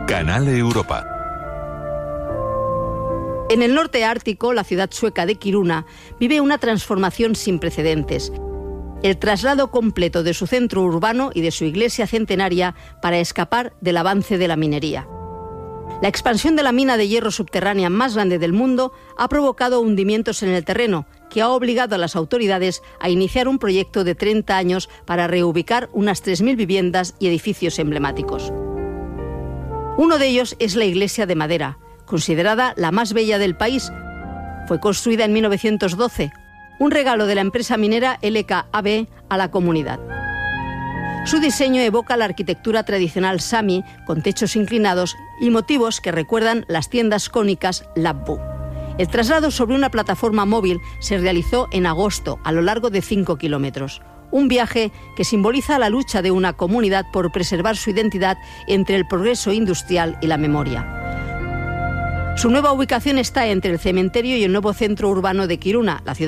Canal Europa. En el norte ártico, la ciudad sueca de Kiruna vive una transformación sin precedentes. El traslado completo de su centro urbano y de su iglesia centenaria para escapar del avance de la minería. La expansión de la mina de hierro subterránea más grande del mundo ha provocado hundimientos en el terreno, que ha obligado a las autoridades a iniciar un proyecto de 30 años para reubicar unas 3.000 viviendas y edificios emblemáticos. Uno de ellos es la iglesia de madera, considerada la más bella del país. Fue construida en 1912, un regalo de la empresa minera LKAB a la comunidad. Su diseño evoca la arquitectura tradicional sami, con techos inclinados y motivos que recuerdan las tiendas cónicas Labbu. El traslado sobre una plataforma móvil se realizó en agosto, a lo largo de 5 kilómetros. Un viaje que simboliza la lucha de una comunidad por preservar su identidad entre el progreso industrial y la memoria. Su nueva ubicación está entre el cementerio y el nuevo centro urbano de Kiruna, la ciudad